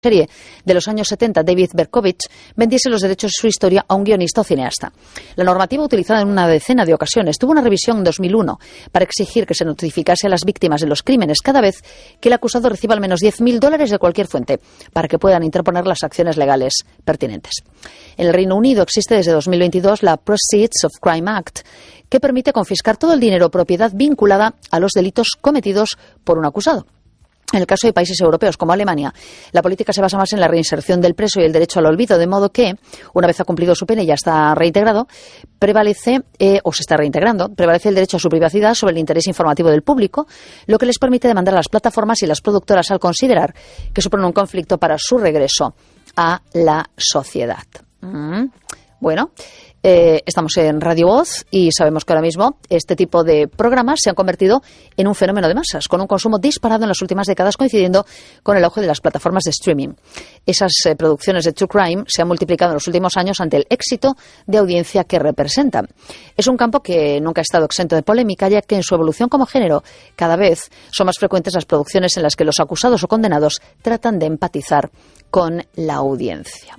serie de los años 70, David Berkowitz, vendiese los derechos de su historia a un guionista o cineasta. La normativa, utilizada en una decena de ocasiones, tuvo una revisión en 2001 para exigir que se notificase a las víctimas de los crímenes cada vez que el acusado reciba al menos $10.000 de cualquier fuente, para que puedan interponer las acciones legales pertinentes. En el Reino Unido existe desde 2022 la Proceeds of Crime Act, que permite confiscar todo el dinero o propiedad vinculada a los delitos cometidos por un acusado. En el caso de países europeos como Alemania, la política se basa más en la reinserción del preso y el derecho al olvido, de modo que, una vez ha cumplido su pena y ya está reintegrado, prevalece el derecho a su privacidad sobre el interés informativo del público, lo que les permite demandar a las plataformas y las productoras al considerar que supone un conflicto para su regreso a la sociedad. Bueno, estamos en Radio Voz y sabemos que ahora mismo este tipo de programas se han convertido en un fenómeno de masas, con un consumo disparado en las últimas décadas, coincidiendo con el auge de las plataformas de streaming. Esas producciones de True Crime se han multiplicado en los últimos años ante el éxito de audiencia que representan. Es un campo que nunca ha estado exento de polémica, ya que en su evolución como género cada vez son más frecuentes las producciones en las que los acusados o condenados tratan de empatizar con la audiencia.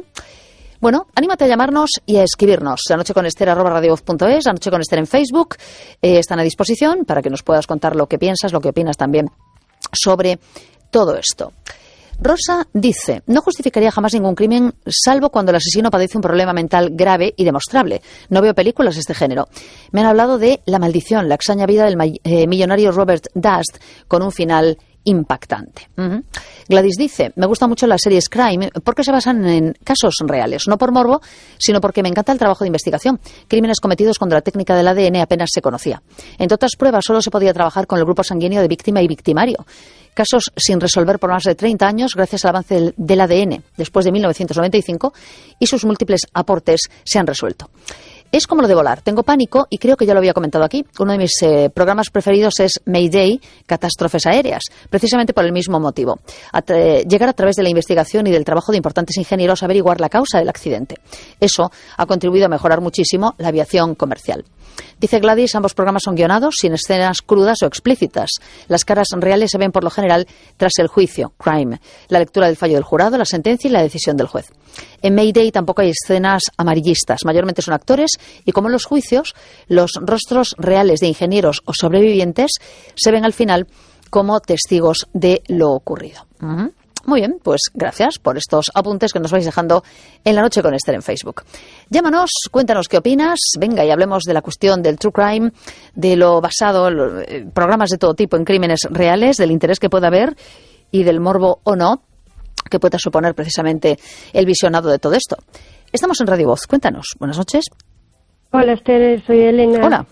Bueno, anímate a llamarnos y a escribirnos. Anocheconester@radiovoz.es, Anoche con Ester en Facebook. Están a disposición para que nos puedas contar lo que piensas, lo que opinas también sobre todo esto. Rosa dice: no justificaría jamás ningún crimen, salvo cuando el asesino padece un problema mental grave y demostrable. No veo películas de este género. Me han hablado de La maldición, la extraña vida del millonario Robert Dust, con un final impactante. Gladys dice: me gustan mucho las series Crime porque se basan en casos reales, no por morbo, sino porque me encanta el trabajo de investigación. Crímenes cometidos cuando la técnica del ADN apenas se conocía. Entre otras pruebas, solo se podía trabajar con el grupo sanguíneo de víctima y victimario. Casos sin resolver por más de 30 años gracias al avance del ADN después de 1995, y sus múltiples aportes se han resuelto. Es como lo de volar. Tengo pánico y creo que ya lo había comentado aquí. Uno de mis programas preferidos es Mayday, catástrofes aéreas, precisamente por el mismo motivo. Llegar a través de la investigación y del trabajo de importantes ingenieros a averiguar la causa del accidente. Eso ha contribuido a mejorar muchísimo la aviación comercial. Dice Gladys: ambos programas son guionados, sin escenas crudas o explícitas. Las caras reales se ven por lo general tras el juicio, Crime, la lectura del fallo del jurado, la sentencia y la decisión del juez. En Mayday tampoco hay escenas amarillistas, mayormente son actores, y como en los juicios, los rostros reales de ingenieros o sobrevivientes se ven al final como testigos de lo ocurrido. Muy bien, pues gracias por estos apuntes que nos vais dejando en La Noche con Ester en Facebook. Llámanos, cuéntanos qué opinas, venga, y hablemos de la cuestión del True Crime, de lo basado en programas de todo tipo en crímenes reales, del interés que pueda haber y del morbo o no que pueda suponer precisamente el visionado de todo esto. Estamos en Radio Voz, cuéntanos. Buenas noches. Hola, Esther, soy Elena. Hola.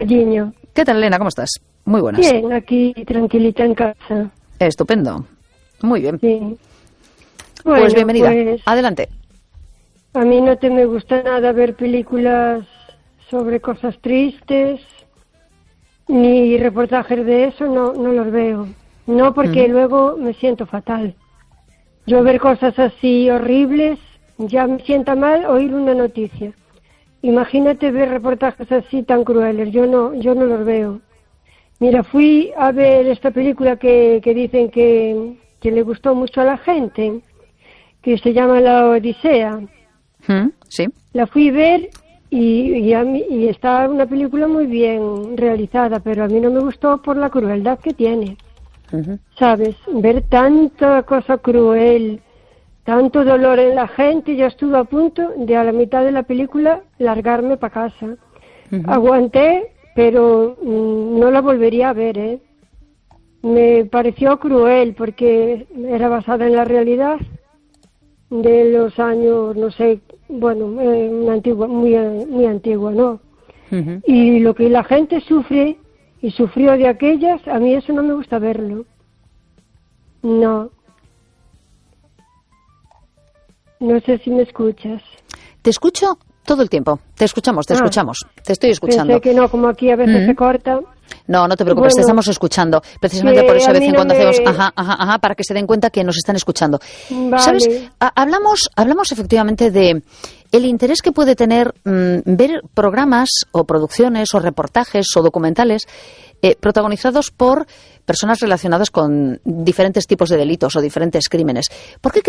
¿Qué tal, Elena? ¿Cómo estás? Muy buenas. Bien, aquí tranquilita en casa. Estupendo. Muy bien. Sí. Bueno, pues bienvenida. Pues, adelante. A mí no me gusta nada ver películas sobre cosas tristes, ni reportajes de eso, no los veo. No, porque luego me siento fatal. Yo ver cosas así horribles, ya me sienta mal oír una noticia. Imagínate ver reportajes así tan crueles, yo no los veo. Mira, fui a ver esta película que dicen que le gustó mucho a la gente, que se llama La Odisea. Sí. La fui a ver y está una película muy bien realizada, pero a mí no me gustó por la crueldad que tiene. ¿Sabes? Ver tanta cosa cruel, tanto dolor en la gente, yo estuve a punto de a la mitad de la película largarme para casa. Aguanté, pero no la volvería a ver, ¿eh? Me pareció cruel porque era basada en la realidad de los años, no sé, bueno, muy antigua, ¿no? Y lo que la gente sufre y sufrió de aquellas, a mí eso no me gusta verlo. No. No sé si me escuchas. Te escucho todo el tiempo. Te escuchamos. Te estoy escuchando. Pensé que no, como aquí a veces se corta. No te preocupes, te estamos escuchando. Precisamente por eso de vez en cuando hacemos para que se den cuenta que nos están escuchando. Vale. ¿Sabes? Hablamos efectivamente de el interés que puede tener ver programas o producciones o reportajes o documentales protagonizados por personas relacionadas con diferentes tipos de delitos o diferentes crímenes. ¿Por qué